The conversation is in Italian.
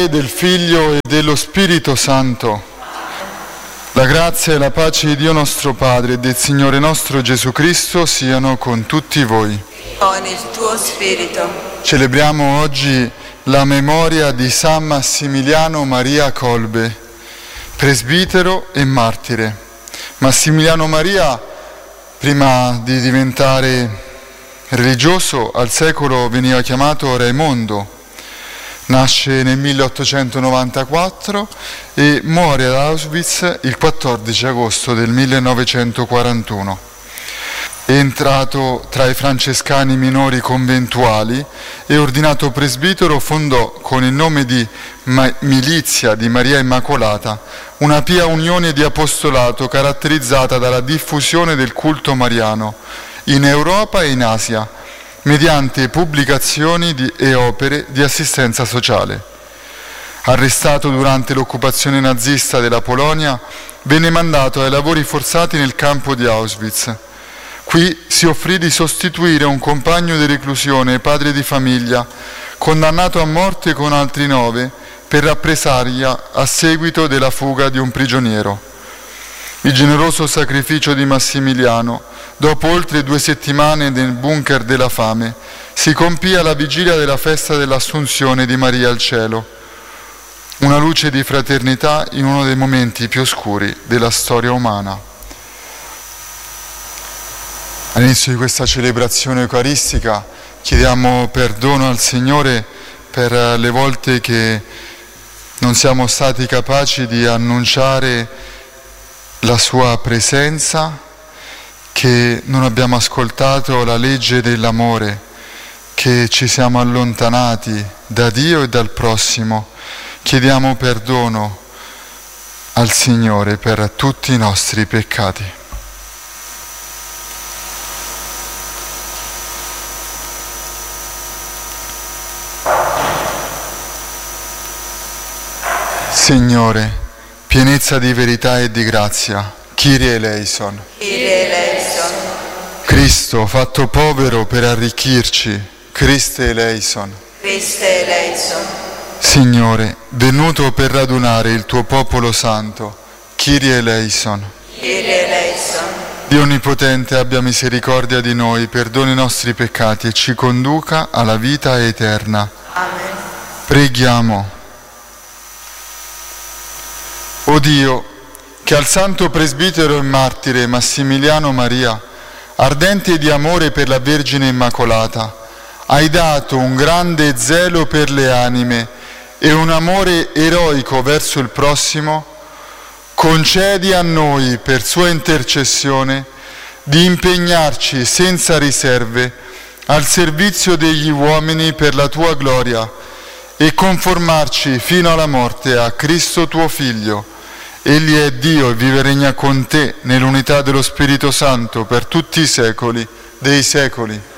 del Figlio e dello Spirito Santo. La grazia e la pace di Dio nostro Padre e del Signore nostro Gesù Cristo siano con tutti voi. Con il tuo spirito. Celebriamo oggi la memoria di San Massimiliano Maria Kolbe, presbitero e martire. Massimiliano Maria, prima di diventare religioso, al secolo veniva chiamato Raimondo. Nasce nel 1894 e muore ad Auschwitz il 14 agosto del 1941. È entrato tra i francescani minori conventuali e ordinato presbitero fondò con il nome di Milizia di Maria Immacolata una pia unione di apostolato caratterizzata dalla diffusione del culto mariano in Europa e in Asia, mediante pubblicazioni e opere di assistenza sociale. Arrestato durante l'occupazione nazista della Polonia, venne mandato ai lavori forzati nel campo di Auschwitz. Qui si offrì di sostituire un compagno di reclusione e padre di famiglia, condannato a morte con altri 9 per rappresaglia a seguito della fuga di un prigioniero. Il generoso sacrificio di Massimiliano, dopo oltre 2 settimane nel bunker della fame, si compì alla vigilia della festa dell'Assunzione di Maria al cielo. Una luce di fraternità in uno dei momenti più oscuri della storia umana. All'inizio di questa celebrazione eucaristica chiediamo perdono al Signore per le volte che non siamo stati capaci di annunciare la Sua presenza, che non abbiamo ascoltato la legge dell'amore, che ci siamo allontanati da Dio e dal prossimo. Chiediamo perdono al Signore per tutti i nostri peccati. Signore, pienezza di verità e di grazia, Kyrie eleison. Kyrie eleison. Cristo, fatto povero per arricchirci, Christe eleison. Christe eleison. Signore, venuto per radunare il tuo popolo santo, Kyrie eleison. Kyrie eleison. Dio Onnipotente abbia misericordia di noi, perdoni i nostri peccati e ci conduca alla vita eterna. Amen. Preghiamo. O Dio, che al santo presbitero e martire Massimiliano Maria, ardente di amore per la Vergine Immacolata, hai dato un grande zelo per le anime e un amore eroico verso il prossimo, concedi a noi, per sua intercessione, di impegnarci senza riserve al servizio degli uomini per la tua gloria e conformarci fino alla morte a Cristo tuo Figlio. Egli è Dio e vive e regna con te nell'unità dello Spirito Santo per tutti i secoli dei secoli.